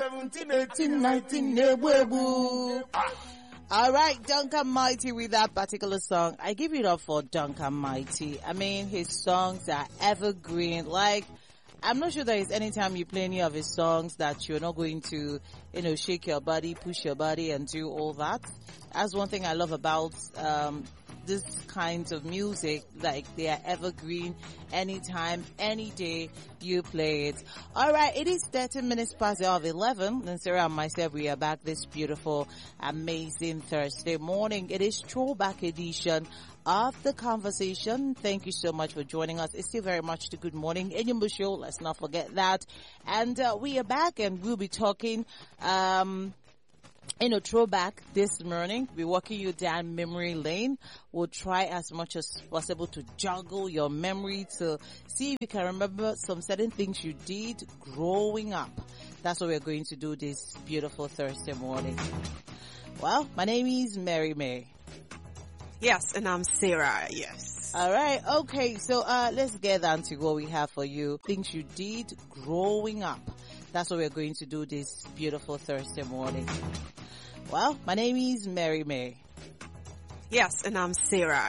17, 18, 19, All right, Duncan Mighty with that particular song. I give it up for Duncan Mighty. I mean, his songs are evergreen. Like, I'm not sure there is any time you play any of his songs that you're not going to, shake your body, push your body, and do all that. That's one thing I love about this kind of music. Like, they are evergreen. Anytime, any day you play it. All right, it is 13 minutes past the hour of 11. And Sarah and myself, we are back this beautiful, amazing Thursday morning. It is Throwback Edition of The Conversation. Thank you so much for joining us. It's still very much the Good Morning Enyimba Show. Let's not forget that. And we are back, and we'll be talking throwback this morning. We're walking you down memory lane. We'll try as much as possible to juggle your memory to see if you can remember some certain things you did growing up. That's what we're going to do this beautiful Thursday morning. Well, my name is Mary May. Yes, and I'm Sarah, yes. All right, okay, so let's get down to what we have for you. Things you did growing up. That's what we're going to do this beautiful Thursday morning. Well, my name is Mary May. Yes, and I'm Sarah.